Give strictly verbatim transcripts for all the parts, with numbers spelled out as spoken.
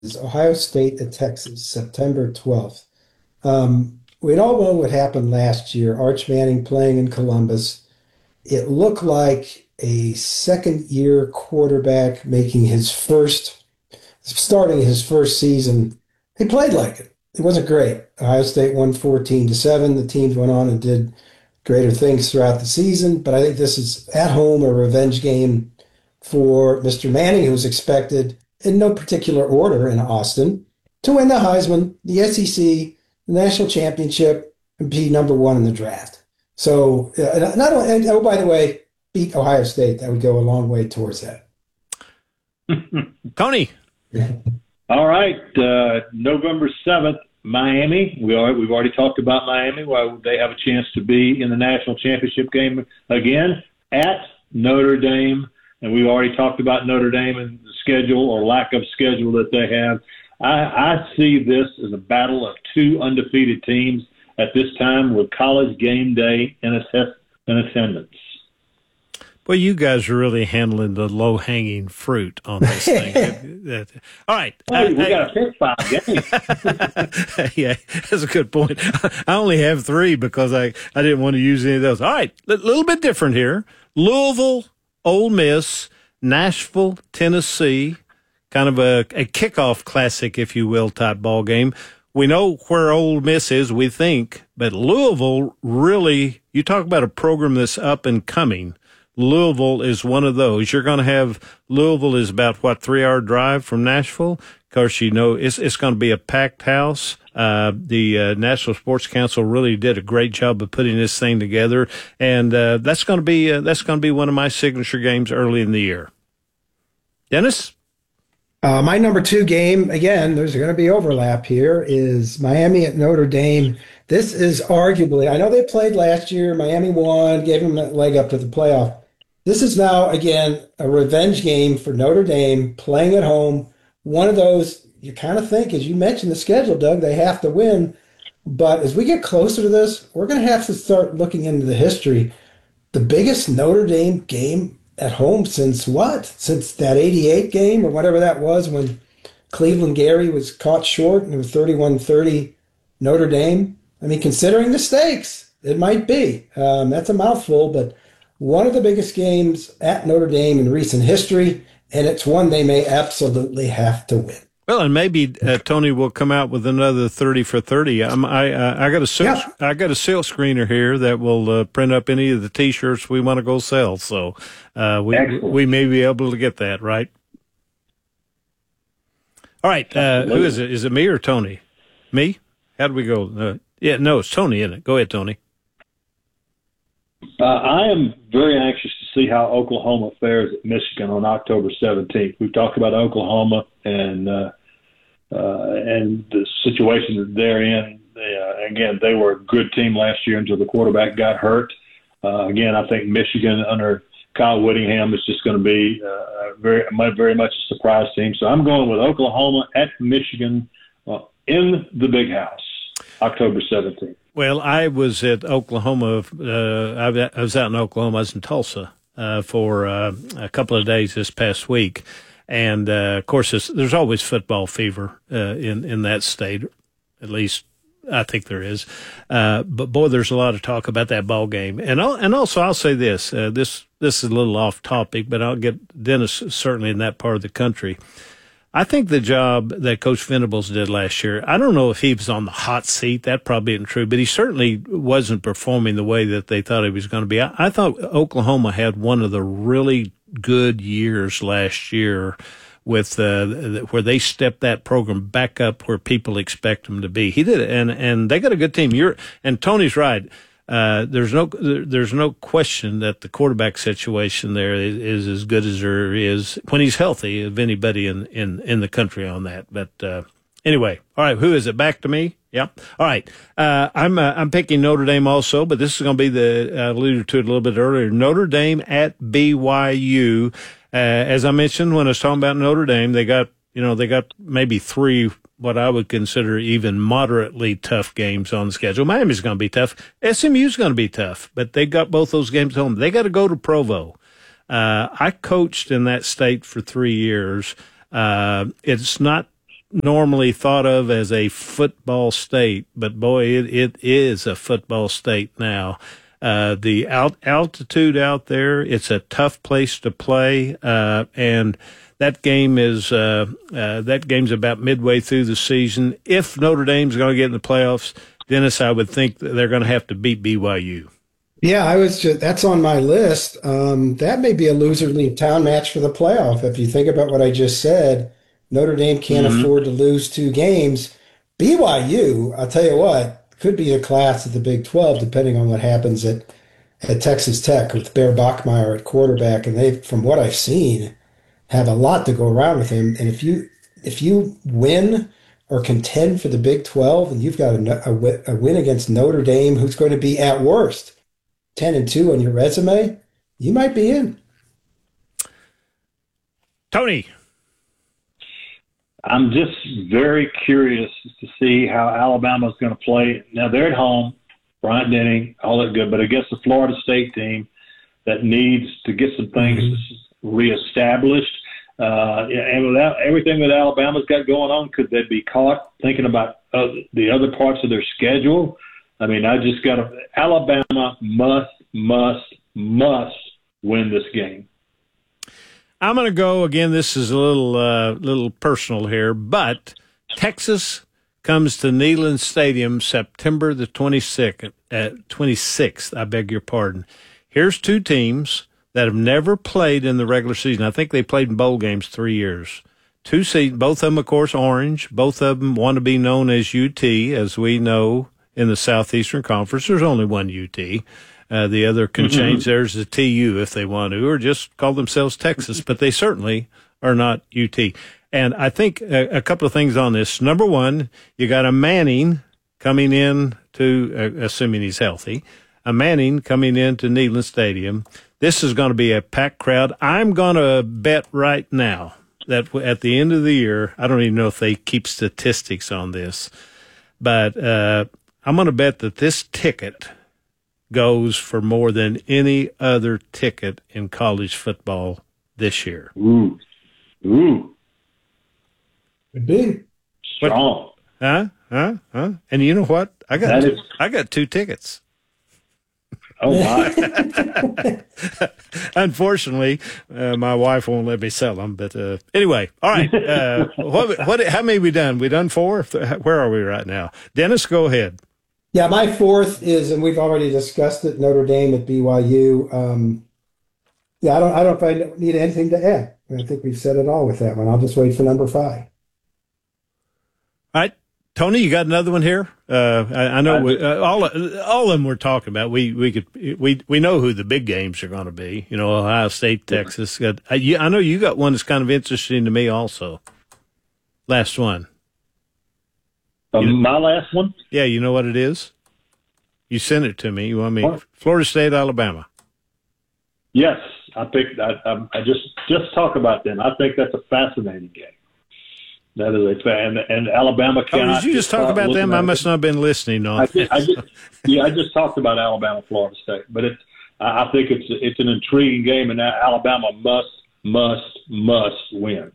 is Ohio State at Texas, September twelfth. Um, we all know what happened last year. Arch Manning playing in Columbus. It looked like a second year quarterback making his first, starting his first season. He played like it. It wasn't great. Ohio State won fourteen to seven. The teams went on and did greater things throughout the season, but I think this is at home a revenge game for Mister Manning, who's expected in no particular order in Austin to win the Heisman, the S E C, the national championship, and be number one in the draft. So, uh, not only, and, oh, by the way, beat Ohio State. That would go a long way towards that. Tony. All right. Uh, November seventh, Miami. We are, we've already talked about Miami. Well, they have a chance to be in the national championship game again at Notre Dame. And we've already talked about Notre Dame and the schedule or lack of schedule that they have. I, I see this as a battle of two undefeated teams at this time with college game day in, assess- in attendance. Well, you guys are really handling the low-hanging fruit on this thing. All right. Hey, we I, got to pick five games. Yeah, that's a good point. I only have three because I, I didn't want to use any of those. All right, a little bit different here. Louisville, Ole Miss, Nashville, Tennessee, kind of a, a kickoff classic, if you will, type ball game. We know where Ole Miss is, we think, but Louisville really, you talk about a program that's up and coming. Louisville is one of those. You're going to have Louisville is about, what, three-hour drive from Nashville? Of course, you know, it's, it's going to be a packed house. Uh, the uh, National Sports Council really did a great job of putting this thing together, and uh, that's going to be uh, that's going to be one of my signature games early in the year. Dennis? Uh, my number two game, again, there's going to be overlap here, is Miami at Notre Dame. This is arguably, I know they played last year, Miami won, gave them a leg up to the playoff. This is now, again, a revenge game for Notre Dame, playing at home. One of those, you kind of think, as you mentioned the schedule, Doug, they have to win. But as we get closer to this, we're going to have to start looking into the history. The biggest Notre Dame game at home since what? Since that eighty-eight game or whatever that was when Cleveland Gary was caught short and it was thirty-one thirty Notre Dame. I mean, considering the stakes, it might be. Um, that's a mouthful, but one of the biggest games at Notre Dame in recent history, and it's one they may absolutely have to win. Well, and maybe uh, Tony will come out with another thirty for thirty. Um, I uh, I got a silk, yeah. I got a silk screener here that will uh, print up any of the T-shirts we want to go sell. So uh, we Excellent. we may be able to get that right. All right, uh, who is it? Is it me or Tony? Me? How do we go? Uh, yeah, no, it's Tony, isn't it? Go ahead, Tony. Uh, I am very anxious to see how Oklahoma fares at Michigan on October seventeenth. We've talked about Oklahoma and uh, uh, and the situation that they're in. They, uh, again, they were a good team last year until the quarterback got hurt. Uh, again, I think Michigan under Kyle Whittingham is just going to be uh, very, very much a surprise team. So I'm going with Oklahoma at Michigan uh, in the Big House, October seventeenth. Well, I was at Oklahoma. Uh, I was out in Oklahoma. I was in Tulsa uh, for uh, a couple of days this past week. And, uh, of course, there's always football fever uh, in, in that state. At least I think there is. Uh, but, boy, there's a lot of talk about that ball game. And I'll, and also I'll say this. Uh, this this is a little off topic, but I'll get Dennis certainly in that part of the country. I think the job that Coach Venables did last year, I don't know if he was on the hot seat. That probably isn't true, but he certainly wasn't performing the way that they thought he was going to be. I, I thought Oklahoma had one of the really good years last year with uh, where they stepped that program back up where people expect them to be. He did it, and and they got a good team. You're and Tony's right. Uh, there's no there's no question that the quarterback situation there is, is as good as there is when he's healthy of anybody in, in, in the country on that. But uh, anyway, all right, who is it? Back to me. Yep. All right. Uh, I'm uh, I'm picking Notre Dame also, but this is going to be the I alluded to it a little bit earlier. Notre Dame at B Y U. Uh, as I mentioned when I was talking about Notre Dame, they got you know they got maybe three what I would consider even moderately tough games on the schedule. Miami's going to be tough. S M U's going to be tough, but they got both those games home. They got to go to Provo. Uh, I coached in that state for three years. Uh, it's not normally thought of as a football state, but boy, it, it is a football state now. Uh, the alt- altitude out there, it's a tough place to play, uh, and that game is uh, uh, that game's about midway through the season. If Notre Dame's going to get in the playoffs, Dennis, I would think that they're going to have to beat B Y U. Yeah, I was just, that's on my list. Um, that may be a loser leave town match for the playoff. If you think about what I just said, Notre Dame can't mm-hmm. afford to lose two games. B Y U, I'll tell you what, could be a class of the Big twelve, depending on what happens at, at Texas Tech with Bear Bachmeier at quarterback. And they, from what I've seen, have a lot to go around with him. And if you if you win or contend for the Big twelve, and you've got a, a, a win against Notre Dame, who's going to be at worst ten and two on your resume, you might be in. Tony. I'm just very curious to see how Alabama's going to play. Now, they're at home, Bryant Denny, all that good, but against the Florida State team that needs to get some things mm-hmm. reestablished. Uh, and without everything that Alabama's got going on, could they be caught thinking about uh, the other parts of their schedule? I mean, I just got to – Alabama must, must, must win this game. I'm going to go again. This is a little, uh, little personal here, but Texas comes to Neyland Stadium September the twenty-sixth. Uh, twenty-sixth. I beg your pardon. Here's two teams that have never played in the regular season. I think they played in bowl games three years. Two seasons, both of them, of course, orange. Both of them want to be known as U T, as we know in the Southeastern Conference. There's only one U T. Uh, the other can mm-hmm. change theirs to T U if they want to, or just call themselves Texas, but they certainly are not U T. And I think a, a couple of things on this. Number one, you got a Manning coming in to, uh, assuming he's healthy, a Manning coming into Neyland Stadium. This is going to be a packed crowd. I'm going to bet right now that at the end of the year, I don't even know if they keep statistics on this, but uh, I'm going to bet that this ticket goes for more than any other ticket in college football this year. Ooh. Ooh. Could be. Strong. What? Huh? Huh? Huh? And you know what? I got two, is... I got two tickets. Oh, my. Unfortunately, uh, my wife won't let me sell them. But uh, anyway, all right. Uh, what, what? How many we done? We done four? Where are we right now? Dennis, go ahead. Yeah, my fourth is, and we've already discussed it, Notre Dame at B Y U. Um, yeah, I don't, I don't know if I need anything to add. I think we've said it all with that one. I'll just wait for number five. All right, Tony, you got another one here. Uh, I, I know we, uh, all all of them we're talking about. We we could we we know who the big games are going to be. You know, Ohio State, Texas. Got, I, I know you got one that's kind of interesting to me also. Last one. Um, you know, my last one? Yeah, you know what it is? You sent it to me. You want me? What? Florida State, Alabama. Yes, I picked. I, I, I just just talk about them. I think that's a fascinating game. That is a fan, and Alabama cannot. Oh, did you just talk about them? I must not have been listening. On I just, I just, yeah, I just talked about Alabama, Florida State, but it's. I think it's it's an intriguing game, and Alabama must must must win.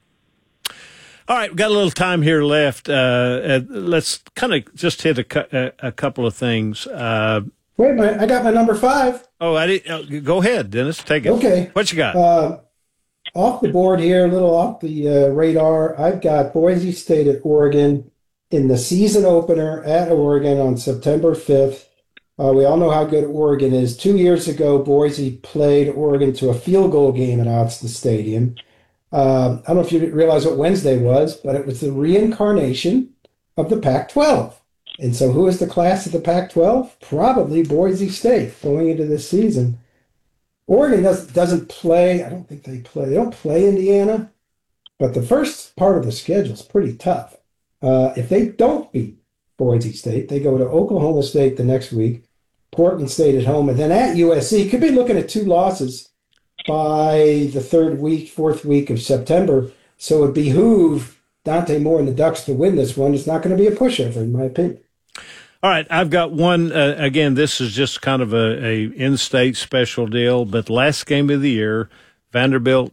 All right, we've got a little time here left. Uh, let's kind of just hit a, cu- a couple of things. Uh, Wait a minute, I got my number five. Oh, I did. Uh, go ahead, Dennis. Take it. Okay. What you got? Uh, off the board here, a little off the uh, radar. I've got Boise State at Oregon in the season opener at Oregon on September fifth. Uh, we all know how good Oregon is. Two years ago, Boise played Oregon to a field goal game at Autzen Stadium. Uh, I don't know if you realize what Wednesday was, but it was the reincarnation of the Pac twelve. And so who is the class of the Pac twelve? Probably Boise State going into this season. Oregon does, doesn't play. I don't think they play. They don't play Indiana. But the first part of the schedule is pretty tough. Uh, if they don't beat Boise State, they go to Oklahoma State the next week, Portland State at home, and then at U S C. Could be looking at two losses by the third week, fourth week of September. So it would behoove Dante Moore and the Ducks to win this one. It's not going to be a pushover, in my opinion. All right, I've got one. Uh, again, this is just kind of a, a in-state special deal, but last game of the year, Vanderbilt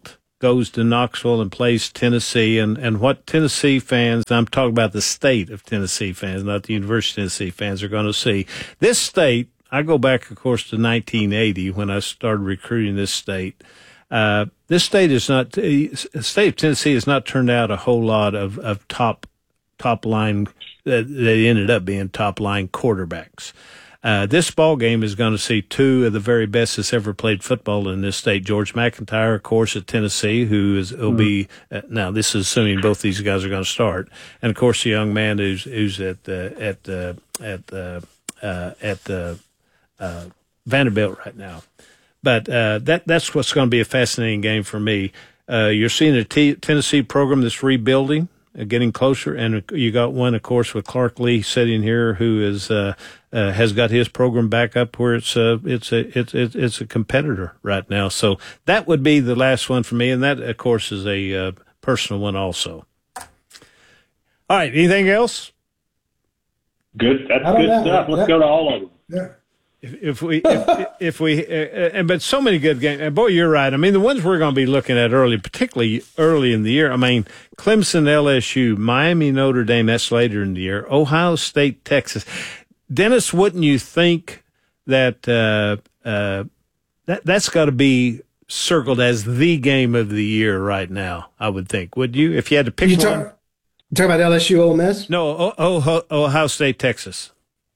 goes to Knoxville and plays Tennessee, and, and what Tennessee fans, I'm talking about the state of Tennessee fans, not the University of Tennessee fans, are going to see. This state, I go back, of course, to nineteen eighty when I started recruiting this state. Uh, this state is not, the state of Tennessee has not turned out a whole lot of, of top, top line, that they ended up being top line quarterbacks. Uh, this ball game is going to see two of the very best that's ever played football in this state. George McIntyre, of course, at Tennessee, who is will mm-hmm. be uh, now. This is assuming both these guys are going to start, and of course, the young man who's who's at uh, at uh, at uh, uh, at uh, uh, Vanderbilt right now. But uh, that that's what's going to be a fascinating game for me. Uh, you're seeing a T- Tennessee program that's rebuilding, uh, getting closer, and you got one, of course, with Clark Lee sitting here, who is. Uh, Uh, has got his program back up where it's a it's a it's it's a competitor right now. So that would be the last one for me, and that of course is a uh, personal one also. All right, anything else? Good, that's good know. stuff. Let's yeah. go to all of them. Yeah. If, if we if, if we uh, and but so many good games. And boy, you're right. I mean, the ones we're going to be looking at early, particularly early in the year. I mean, Clemson, L S U, Miami, Notre Dame. That's later in the year. Ohio State, Texas. Dennis, wouldn't you think that uh, uh, that that's got to be circled as the game of the year right now? I would think. Would you, if you had to pick you one? Talk, you talking about L S U, Ole Miss? No, o- o- Ohio State, Texas.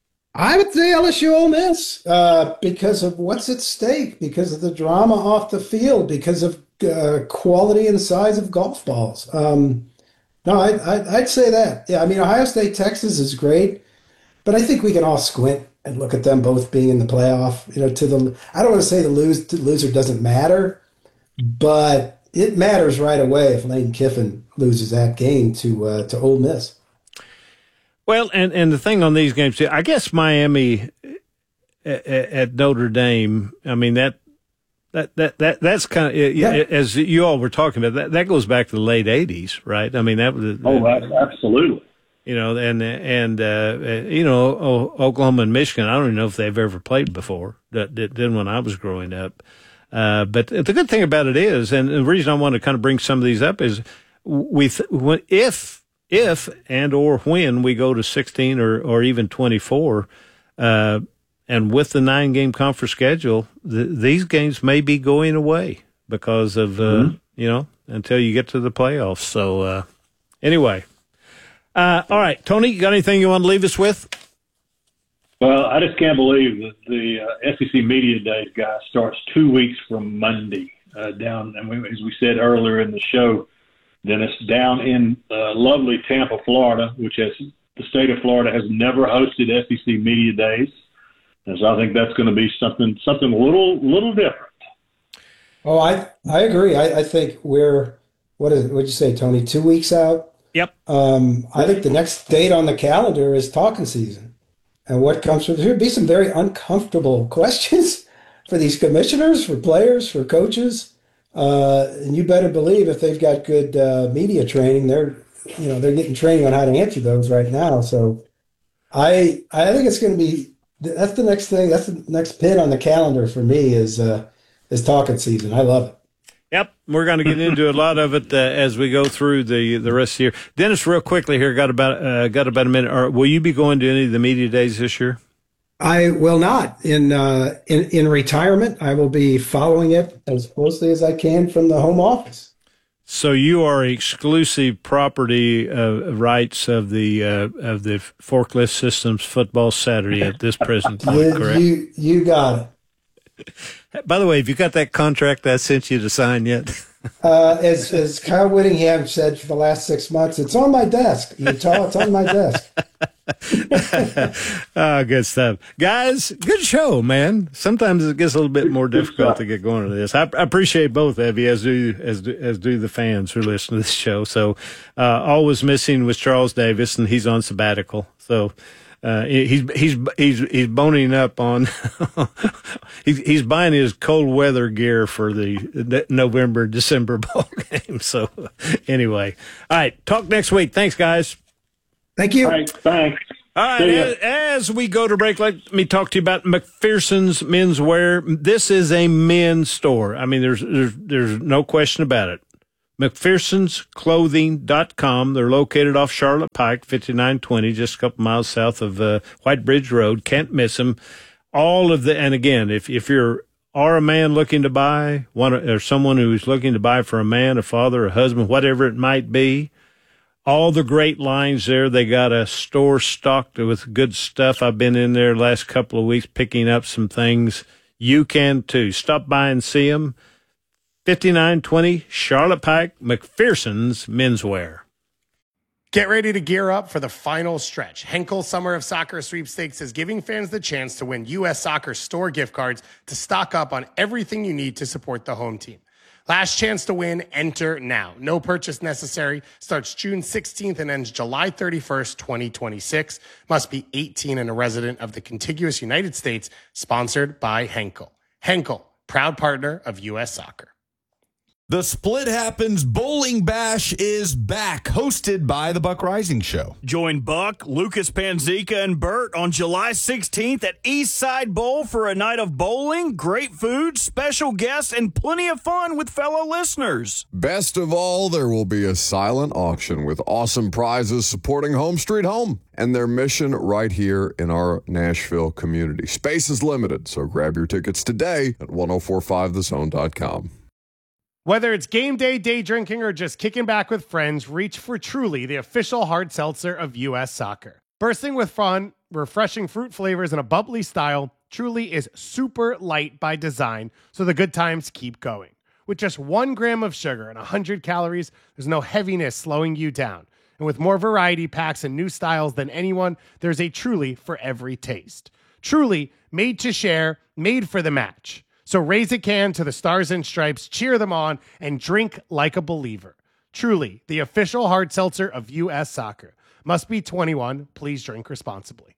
I would say L S U, Ole Miss, uh, because of what's at stake, because of the drama off the field, because of uh, quality and size of golf balls. Um, no, I, I, I'd say that. Yeah, I mean, Ohio State, Texas is great. But I think we can all squint and look at them both being in the playoff. You know, to the I don't want to say the lose the loser doesn't matter, but it matters right away if Lane Kiffin loses that game to uh, to Ole Miss. Well, and, and the thing on these games too, I guess Miami at, at Notre Dame. I mean that that that, that that's kind of yeah. as you all were talking about that. That goes back to the late eighties, right? I mean that was oh, absolutely. You know, and and uh, you know, Oklahoma and Michigan. I don't even know if they've ever played before. That did when I was growing up. Uh, but the good thing about it is, and the reason I want to kind of bring some of these up is, we th- if if and or when we go to sixteen or or even twenty-four, uh, and with the nine game conference schedule, the, these games may be going away because of uh, mm-hmm. you know until you get to the playoffs. So uh, anyway. Uh, all right, Tony, you got anything you want to leave us with? Well, I just can't believe that the uh, S E C Media Days, guys, starts two weeks from Monday uh, down, and we, as we said earlier in the show, Dennis, down in uh, lovely Tampa, Florida, which has the state of Florida has never hosted S E C Media Days, and so I think that's going to be something something a little little different. Oh, I I agree. I, I think we're what is what'd you say, Tony? Two weeks out. Yep. Um, I think the next date on the calendar is talking season. And what comes from there will be some very uncomfortable questions for these commissioners, for players, for coaches. Uh, and you better believe if they've got good uh, media training, they're you know they're getting training on how to answer those right now. So I I think it's going to be that's the next thing. That's the next pin on the calendar for me is uh, is talking season. I love it. Yep, we're going to get into a lot of it uh, as we go through the the rest of the year. Dennis, real quickly here, got about uh, got about a minute. Or will you be going to any of the media days this year? I will not. In uh, in in retirement, I will be following it as closely as I can from the home office. So you are exclusive property uh, rights of the uh, of the Forklift Systems Football Saturday at this present time. you, correct? You you got it. By the way, have you got that contract I sent you to sign yet? uh, as as Kyle Whittingham said for the last six months, it's on my desk. Utah, it's on my desk. Oh, good stuff. Guys, good show, man. Sometimes it gets a little bit more difficult to get going to this. I, I appreciate both of you, as do, as do, as do the fans who listen to this show. So, uh, always missing was Charles Davis, and he's on sabbatical. So, Uh, he's he's he's he's boning up on he's he's buying his cold weather gear for the November December ball game. So anyway, all right, talk next week. Thanks, guys. Thank you. All right, thanks. All right, as, as we go to break, let me talk to you about McPherson's Menswear. This is a men's store. I mean, there's there's there's no question about it. McPherson's Clothing dot com. They're located off Charlotte Pike, fifty-nine twenty, just a couple miles south of uh, White Bridge Road. Can't miss them. All of the, and again, if if you're are a man looking to buy, one or someone who's looking to buy for a man, a father, a husband, whatever it might be, all the great lines there. They got a store stocked with good stuff. I've been in there the last couple of weeks picking up some things. You can too. Stop by and see them. fifty-nine twenty Charlotte Pike, McPherson's Menswear. Get ready to gear up for the final stretch. Henkel Summer of Soccer Sweepstakes is giving fans the chance to win U S Soccer store gift cards to stock up on everything you need to support the home team. Last chance to win, enter now. No purchase necessary. Starts June sixteenth and ends July thirty-first, twenty twenty-six. Must be eighteen and a resident of the contiguous United States. Sponsored by Henkel. Henkel, proud partner of U S Soccer. The Split Happens Bowling Bash is back, hosted by the Buck Rising Show. Join Buck, Lucas Panzica, and Bert on July sixteenth at Eastside Bowl for a night of bowling, great food, special guests, and plenty of fun with fellow listeners. Best of all, there will be a silent auction with awesome prizes supporting Home Street Home and their mission right here in our Nashville community. Space is limited, so grab your tickets today at ten forty-five the zone dot com. Whether it's game day, day drinking, or just kicking back with friends, reach for Truly, the official hard seltzer of U S Soccer. Bursting with fun, refreshing fruit flavors, and a bubbly style, Truly is super light by design, so the good times keep going. With just one gram of sugar and one hundred calories, there's no heaviness slowing you down. And with more variety packs and new styles than anyone, there's a Truly for every taste. Truly, made to share, made for the match. So raise a can to the Stars and Stripes, cheer them on, and drink like a believer. Truly, the official hard seltzer of U S Soccer. Must be twenty-one. Please drink responsibly.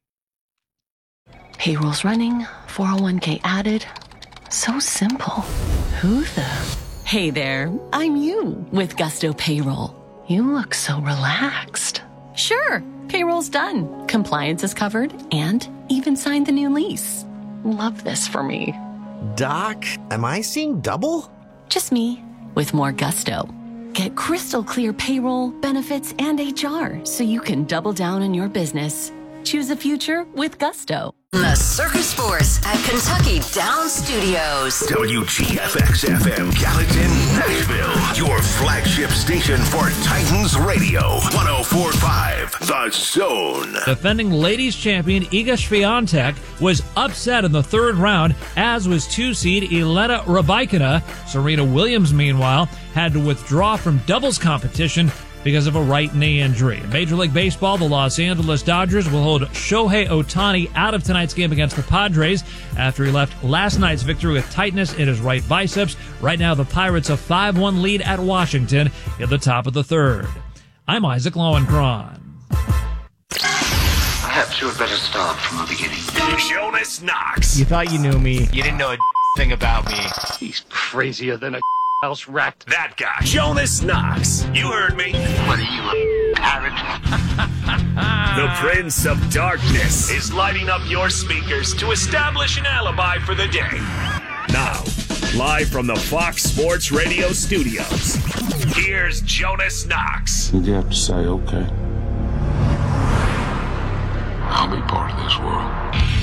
Payroll's running, four oh one k added. So simple. Who the? Hey there, I'm you with Gusto Payroll. You look so relaxed. Sure, payroll's done. Compliance is covered and even signed the new lease. Love this for me. Doc, am I seeing double? Just me, with more gusto. Get crystal clear payroll, benefits, and H R so you can double down on your business. Choose a future with gusto. The Circus Force at Kentucky Downs Studios. W G F X F M Gallatin, Nashville. Your flagship station for Titans Radio. ten forty-five The Zone. Defending ladies champion Iga Swiatek was upset in the third round, as was two-seed Elena Rybakina. Serena Williams, meanwhile, had to withdraw from doubles competition because of a right knee injury. In Major League Baseball, the Los Angeles Dodgers will hold Shohei Ohtani out of tonight's game against the Padres after he left last night's victory with tightness in his right biceps. Right now, the Pirates a five one lead at Washington in the top of the third. I'm Isaac Lowenkron. Perhaps you had better start from the beginning. Jonas Knox. You thought you knew me. You didn't know a thing about me. He's crazier than a house rat. That guy, Jonas Knox. You heard me. What are you, a parrot? The Prince of Darkness is lighting up your speakers to establish an alibi for the day. Now, live from the Fox Sports Radio studios, here's Jonas Knox. You have to say, okay, I'll be part of this world.